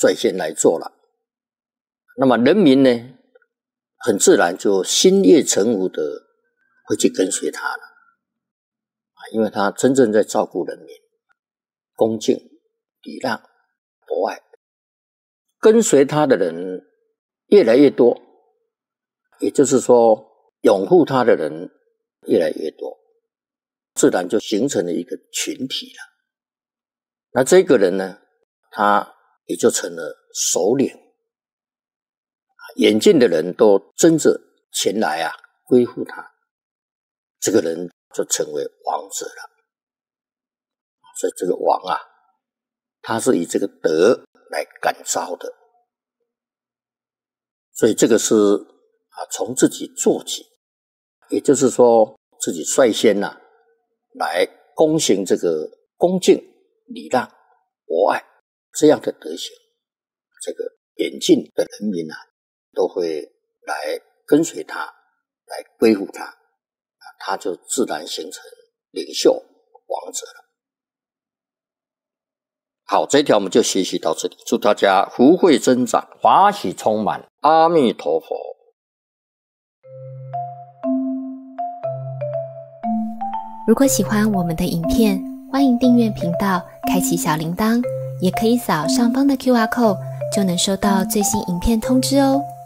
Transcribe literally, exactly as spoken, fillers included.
率先来做了。那么人民呢，很自然就心悦诚服的会去跟随他了，因为他真正在照顾人民，恭敬、礼让、博爱，跟随他的人越来越多，也就是说拥护他的人越来越多，自然就形成了一个群体了。那这个人呢，他也就成了首领，眼见的人都争着前来啊归附他，这个人就成为王者了。所以这个王啊，他是以这个德来感召的，所以这个是啊从自己做起，也就是说自己率先呐、啊、来躬行这个恭敬、礼让、博爱这样的德行，这个远近的人民啊都会来跟随他，来归附他，他就自然形成领袖王者了。好，这一条我们就学习到这里，祝大家福慧增长，法喜充满，阿弥陀佛。 如果喜欢我们的影片，欢迎订阅频道，开启小铃铛，也可以扫上方的 Q R code， 就能收到最新影片通知哦。